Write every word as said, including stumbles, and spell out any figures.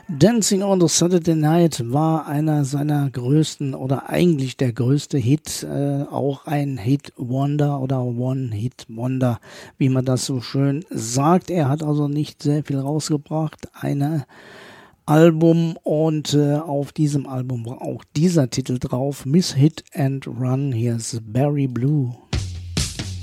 Dancing on the Saturday Night war einer seiner größten oder eigentlich der größte Hit, äh, auch ein Hit-Wonder oder One-Hit-Wonder, wie man das so schön sagt. Er hat also nicht sehr viel rausgebracht, ein Album, und äh, auf diesem Album war auch dieser Titel drauf, Miss Hit and Run. Hier ist Barry Blue.